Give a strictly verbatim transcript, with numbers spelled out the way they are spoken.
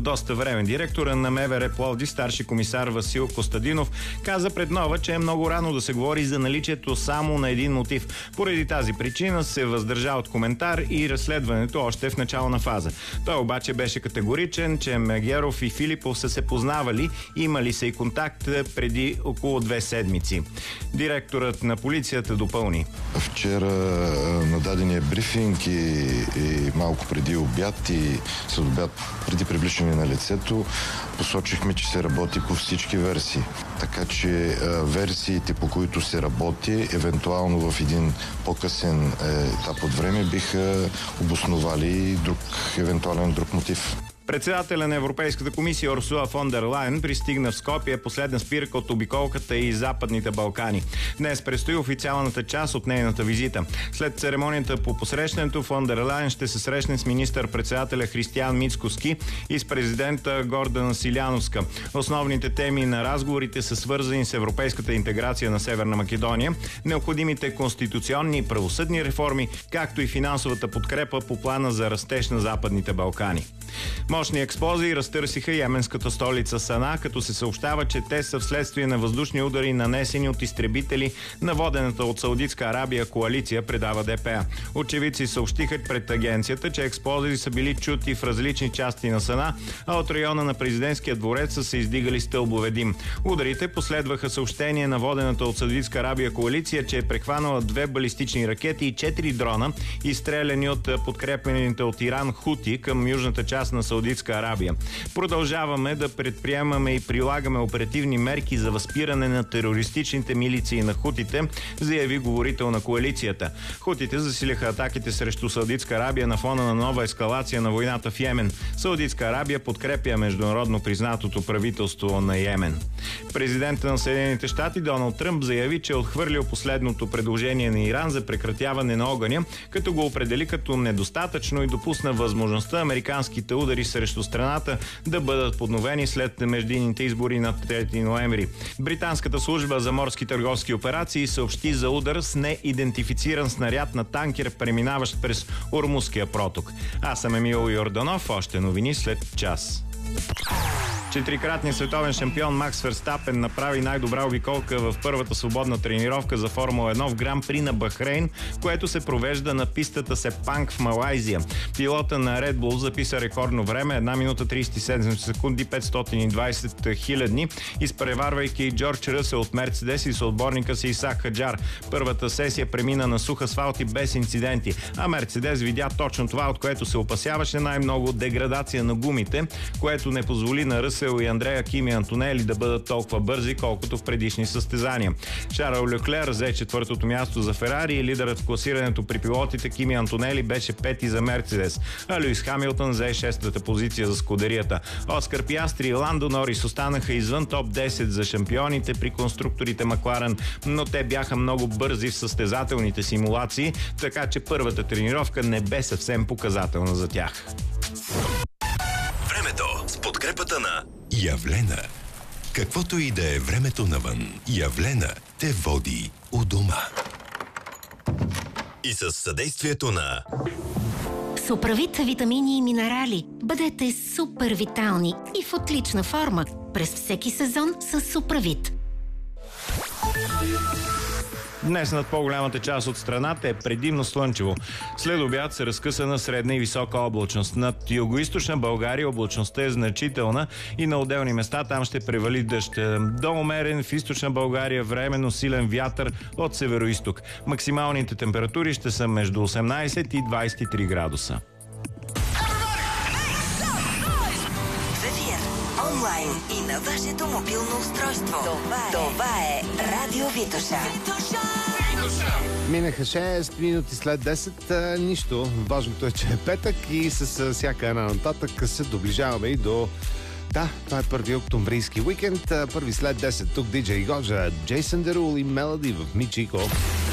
доста време. Директора на МВР Пловдив, старши комисар Васил Костадинов, каза пред Нова, че е много рано да се говори за наличието само на един мотив. Поради тази причина се въздържа от коментар и разследването още в начална фаза. Той обаче беше категоричен, че Мегеров и Филипов са се познавали, имали са и контакт преди около две седмици. Директорът на полицията допълни. Вчера на дадения брифинг и, и малко преди обяд и след обяд преди привличане на лицето посочихме, че се работи по всички версии. Така че версиите, по които се работи, евентуално в един по-късен етап от време биха обосновали друг, евентуален друг мотив. Председателя на Европейската комисия Урсула фон дер Лайен пристигна в Скопие, последна спирка от обиколката и Западните Балкани. Днес предстои официалната част от нейната визита. След церемонията по посрещането фон дер Лайен ще се срещне с министър-председателя Християн Мицкоски и с президента Гордана Силяновска. Основните теми на разговорите са свързани с европейската интеграция на Северна Македония, необходимите конституционни и правосъдни реформи, както и финансовата подкрепа по плана за растеж на Западните Балкани. Мощни експлозии разтърсиха йеменската столица Сана, като се съобщава, че те са вследствие на въздушни удари, нанесени от изтребители на водената от Саудитска Арабия коалиция, предава ДПА. Очевидци съобщиха пред агенцията, че експлозии са били чути в различни части на Сана, а от района на президентския дворец са се издигали стълбове дим. Ударите последваха съобщение на водената от Саудитска Арабия коалиция, че е прехванала две балистични ракети и четири дрона, изстреляни от подкрепените от Иран Хути към южната част на Саудитска Арабия. Продължаваме да предприемаме и прилагаме оперативни мерки за възпиране на терористичните милиции на хутите, заяви говорител на коалицията. Хутите засиляха атаките срещу Саудитска Арабия на фона на нова ескалация на войната в Йемен. Саудитска Арабия подкрепя международно признатото правителство на Йемен. Президентът на Съединените щати Доналд Тръмп заяви, че е отхвърлил последното предложение на Иран за прекратяване на огъня, като го определи като недостатъчно и допусна възможността американските удари срещу страната да бъдат подновени след междинните избори на трети ноември. Британската служба за морски търговски операции съобщи за удар с неидентифициран снаряд на танкер, преминаващ през Ормузския проток. Аз съм Емил Йорданов, още новини след час. Четирикратният световен шампион Макс Ферстапен направи най-добра обиколка в първата свободна тренировка за Формула едно в Гран При на Бахрейн, което се провежда на пистата Сепанг в Малайзия. Пилота на Red Bull записа рекордно време една минута тридесет и седем секунди петстотин и двадесет хилядни, изпреварвайки Джордж Ръсел от Мерцедес и съотборника си Исак Хаджар. Първата сесия премина на сух асфалт и без инциденти, а Мерцедес видя точно това, от което се опасяваше най-много: деградация на гумите, което не позволи на Ръсел и Андреа Кими Антонели да бъдат толкова бързи, колкото в предишни състезания. Шарл Леклер взе четвъртото място за Ферари и лидерът в класирането при пилотите Кими Антонели беше пети за Мерцедес, а Луис Хамилтън взе шестата позиция за Скудерията. Оскар Пиастри и Ландо Норис останаха извън топ десет за шампионите при конструкторите Макларен, но те бяха много бързи в състезателните симулации, така че първата тренировка не бе съвсем показателна за тях. С подкрепата на Явлена. Каквото и да е времето навън, Явлена те води у дома. И с съдействието на Суправит витамини и минерали. Бъдете супер витални и в отлична форма през всеки сезон с Суправит. Днес над по-голямата част от страната е предимно слънчево. След обяд се разкъсана средна и висока облачност. Над югоизточна България облачността е значителна и на отделни места там ще превали дъжд. До умерен в източна България временно силен вятър от североизток. Максималните температури ще са между осемнадесет и двадесет и три градуса. Онлайн и на вашето мобилно устройство. Това е, Това е Радио Витоша. Минаха шест минути след десет. А, нищо. Важното е, че е петък и с всяка една нататък се доближаваме и до... Да, това е първи октомврийски уикенд. Първи след десет. Тук диджей Гожа, Джейсън Дерул и Мелоди в Мичико.